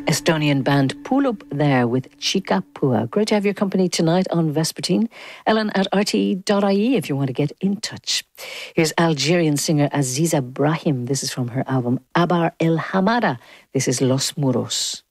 Estonian band Pulup there with Chica Pua. Great to have your company tonight on Vespertine. Ellen at rte.ie if you want to get in touch. Here's Algerian singer Aziza Brahim. This is from her album Abar El Hamada. This is Los Muros.